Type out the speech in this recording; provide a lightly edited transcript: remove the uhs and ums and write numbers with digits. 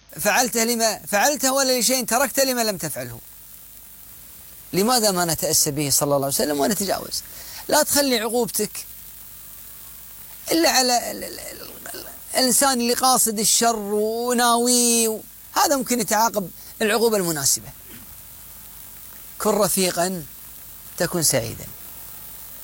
فعلته لما فعلته ولا لشيء تركته لما لم تفعله. لماذا ما نتأسى به صلى الله عليه وسلم ونتجاوز؟ لا تخلي عقوبتك إلا على الإنسان اللي قاصد الشر وناوي، هذا ممكن يتعاقب العقوبة المناسبة. كن رفيقا تكن سعيدا.